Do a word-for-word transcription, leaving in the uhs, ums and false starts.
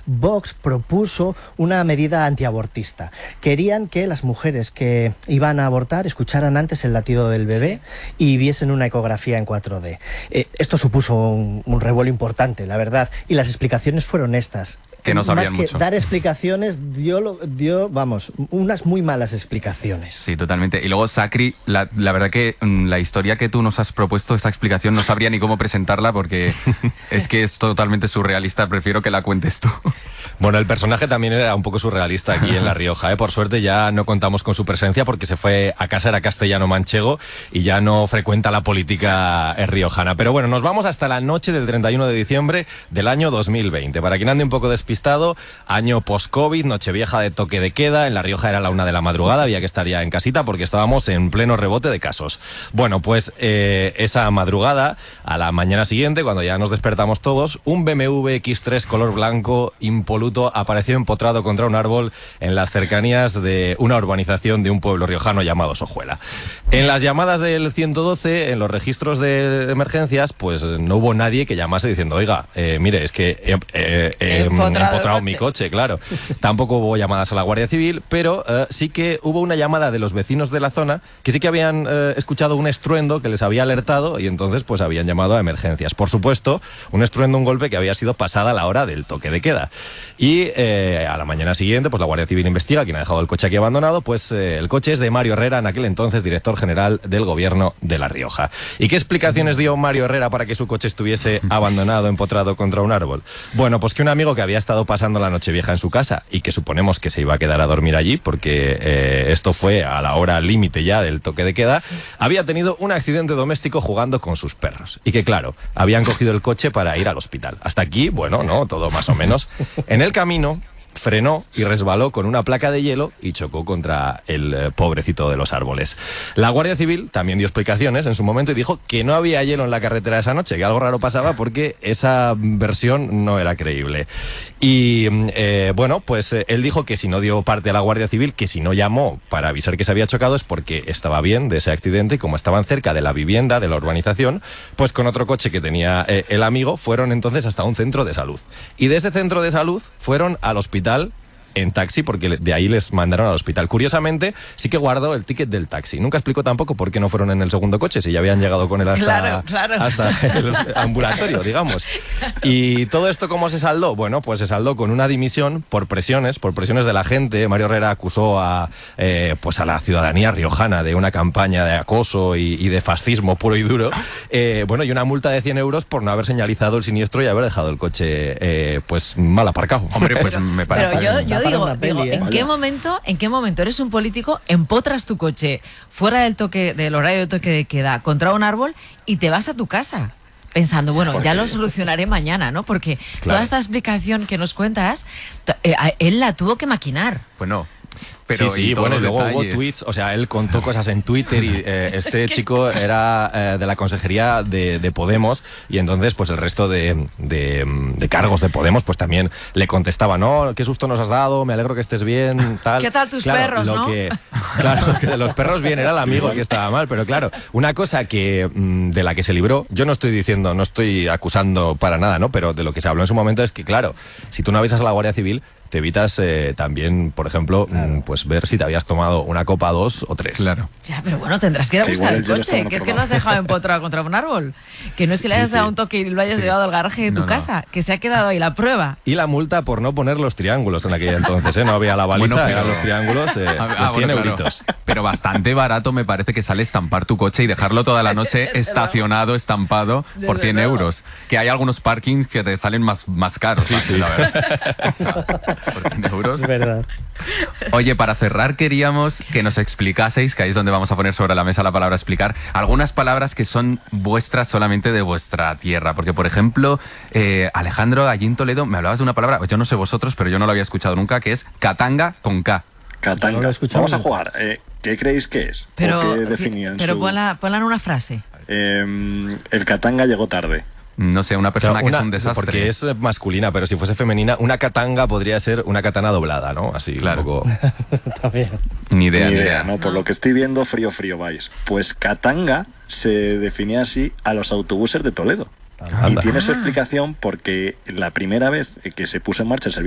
Vox propuso una medida antiabortista. Querían que las mujeres que iban a abortar escucharan antes el latido del bebé y viesen una ecografía en cuatro D. Eh, esto supuso un, un revuelo importante, la verdad, y las explicaciones fueron estas. Que no sabían Más que mucho. dar explicaciones, dio, lo- dio, vamos, unas muy malas explicaciones. Sí, totalmente. Y luego, Sacri, la, la verdad que mm, la historia que tú nos has propuesto, esta explicación, no sabría ni cómo presentarla porque es que es totalmente surrealista. Prefiero que la cuentes tú. Bueno, el personaje también era un poco surrealista aquí en La Rioja, ¿eh? Por suerte ya no contamos con su presencia porque se fue a casa, era castellano-manchego y ya no frecuenta la política eh, riojana. Pero bueno, nos vamos hasta la noche del treinta y uno de diciembre del año dos mil veinte. Para quien ande un poco despistado, año post-COVID, nochevieja de toque de queda. En La Rioja era la una de la madrugada, había que estar ya en casita porque estábamos en pleno rebote de casos. Bueno, pues eh, esa madrugada, a la mañana siguiente, cuando ya nos despertamos todos, un B M W X tres color blanco impoluto apareció empotrado contra un árbol en las cercanías de una urbanización de un pueblo riojano llamado Sojuela. En las llamadas del ciento doce, en los registros de emergencias, pues no hubo nadie que llamase diciendo, oiga, eh, mire, es que he, eh, he Empotrado empotrado el mi coche. coche, claro. Tampoco hubo llamadas a la Guardia Civil, pero eh, sí que hubo una llamada de los vecinos de la zona que sí que habían eh, escuchado un estruendo que les había alertado y entonces pues habían llamado a emergencias. Por supuesto, un estruendo, un golpe que había sido pasada la hora del toque de queda. Y eh, a la mañana siguiente, pues la Guardia Civil investiga quién ha dejado el coche aquí abandonado. Pues eh, el coche es de Mario Herrera, en aquel entonces director general del gobierno de La Rioja. ¿Y qué explicaciones dio Mario Herrera para que su coche estuviese abandonado, empotrado contra un árbol? Bueno, pues que un amigo que había estado pasando la nochevieja en su casa y que suponemos que se iba a quedar a dormir allí porque eh, esto fue a la hora límite ya del toque de queda, sí, había tenido un accidente doméstico jugando con sus perros. Y que claro, habían cogido el coche para ir al hospital. Hasta aquí, bueno, no, todo más o menos. En el camino frenó y resbaló con una placa de hielo y chocó contra el eh, pobrecito de los árboles. La Guardia Civil también dio explicaciones en su momento y dijo que no había hielo en la carretera esa noche, que algo raro pasaba porque esa versión no era creíble. Y eh, bueno, pues eh, él dijo que si no dio parte a la Guardia Civil, que si no llamó para avisar que se había chocado es porque estaba bien de ese accidente y como estaban cerca de la vivienda, de la urbanización, pues con otro coche que tenía eh, el amigo fueron entonces hasta un centro de salud. Y de ese centro de salud fueron al hospital en taxi, porque de ahí les mandaron al hospital. Curiosamente, sí que guardó el ticket del taxi. Nunca explicó tampoco por qué no fueron en el segundo coche, si ya habían llegado con él hasta, claro, claro. hasta el ambulatorio, digamos. Y todo esto, ¿cómo se saldó? Bueno, pues se saldó con una dimisión por presiones, por presiones de la gente. Mario Herrera acusó a, eh, pues a la ciudadanía riojana de una campaña de acoso y, y de fascismo puro y duro. Eh, bueno, y una multa de cien euros por no haber señalizado el siniestro y haber dejado el coche eh, pues mal aparcado. Hombre, pues Pero, me parece... pero yo, yo Da para digo, una digo peli, ¿eh? ¿en Vaya. qué momento, en qué momento eres un político, empotras tu coche fuera del toque, del horario de toque de queda contra un árbol y te vas a tu casa? Pensando, bueno, ya lo solucionaré mañana, ¿no? Porque Claro. toda esta explicación que nos cuentas, t- eh, a- él la tuvo que maquinar. Bueno, pero sí, y sí, todos bueno, y los luego hubo detalles. tweets, o sea, él contó cosas en Twitter y eh, este chico era eh, de la consejería de, de Podemos y entonces pues el resto de, de, de cargos de Podemos pues también le contestaba, no, qué susto nos has dado, me alegro que estés bien, tal. ¿Qué tal tus Claro, perros, lo no? que, claro, que de los perros bien, era el amigo que estaba mal, pero claro, una cosa que mm, de la que se libró, yo no estoy diciendo, no estoy acusando para nada, ¿no? Pero de lo que se habló en su momento es que, claro, si tú no avisas a la Guardia Civil, te evitas eh, también, por ejemplo, Claro. mm, pues ver si te habías tomado una copa, dos o tres. Claro. Ya, pero bueno, tendrás que ir a Que buscar igual el el hielo coche, está en que es otro que no has lado. dejado empotrado contra un árbol. Que no es que le Sí, hayas sí. dado un toque y lo hayas Sí. llevado al garaje de tu No, no. casa, que se ha quedado ahí la prueba. Y la multa por no poner los triángulos en aquella entonces, ¿eh? No había la baliza, Bueno, pero- eran los triángulos eh, Ah, de ah, cien bueno, claro. euritos. Pero bastante barato me parece que sale estampar tu coche y dejarlo toda la noche Desde estacionado, estampado por Desde cien luego. euros. Que hay algunos parkings que te salen más, más caros. Sí, sí. La verdad. Por cien euros. Es verdad. Oye, para cerrar queríamos que nos explicaseis, que ahí es donde vamos a poner sobre la mesa la palabra explicar, algunas palabras que son vuestras solamente de vuestra tierra. Porque, por ejemplo, eh, Alejandro, allí en Toledo, me hablabas de una palabra, yo no sé vosotros, pero yo no lo había escuchado nunca, que es katanga con K. Katanga. No lo he escuchado Vamos a nunca. jugar. Eh, ¿Qué creéis que es? Pero, ¿O qué definían pero su- ponla, ponla en una frase. Eh, el katanga llegó tarde. No sé, una persona Claro, que una- es un desastre. Porque es eh, masculina, pero si fuese femenina, una katanga podría ser una katana doblada, ¿no? Así, Claro. un poco... Está bien. Ni idea, Ni ni idea, idea. ¿no? Por lo que estoy viendo, frío, frío vais. Pues katanga se definía así a los autobuses de Toledo. Y Anda. tiene su Ah. explicación porque la primera vez que se puso en marcha el servicio